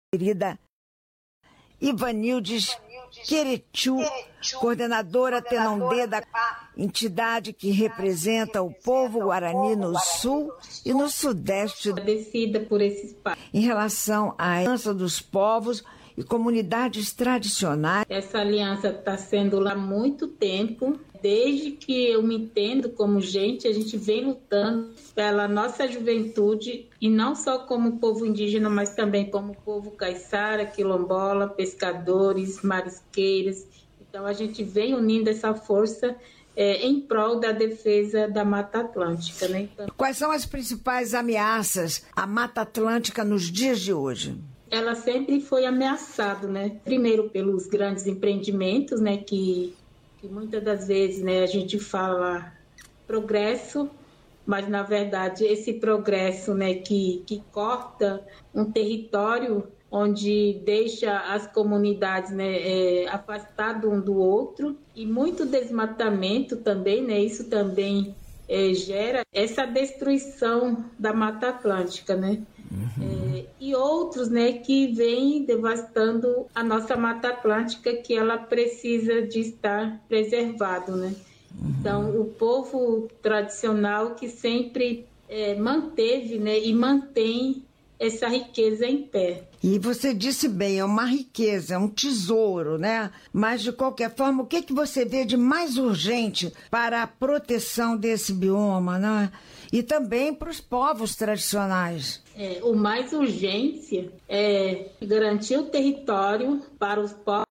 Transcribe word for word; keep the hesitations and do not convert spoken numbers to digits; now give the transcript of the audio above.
querida Ivanildes Querechu, coordenadora Tenondê da entidade que representa o povo guarani no sul e no sudeste. Agradecida por esse espaço. Em relação à aliança dos povos e comunidades tradicionais. Essa aliança está sendo lá há muito tempo. Desde que eu me entendo como gente, a gente vem lutando pela nossa juventude, e não só como povo indígena, mas também como povo caiçara, quilombola, pescadores, marisqueiros. Então a gente vem unindo essa força é, em prol da defesa da Mata Atlântica, né? Então, quais são as principais ameaças à Mata Atlântica nos dias de hoje? Ela sempre foi ameaçada, né? Primeiro pelos grandes empreendimentos, né? Que, que muitas das vezes, né, a gente fala progresso, mas na verdade esse progresso, né, que, que corta um território onde deixa as comunidades, né, é, afastadas um do outro, e muito desmatamento também, né? Isso também é, gera essa destruição da Mata Atlântica, né? Uhum. É, e outros, né, que vêm devastando a nossa Mata Atlântica, que ela precisa de estar preservado, né? Uhum. Então, o povo tradicional que sempre é, manteve, né, e mantém essa riqueza em pé. E você disse bem, é uma riqueza, é um tesouro, né? Mas, de qualquer forma, o que, que você vê de mais urgente para a proteção desse bioma, né? E também para os povos tradicionais? É, o mais urgente é garantir o território para os povos